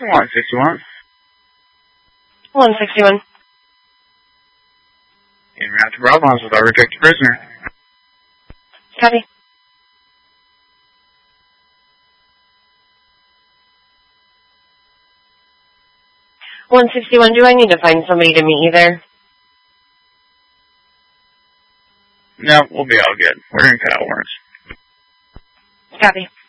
161. 161. En route to Bravo Lines with our rejected prisoner. Copy. $161, do I need to find somebody to meet you there? No, we'll be all good. We're in cutout warrants. Copy.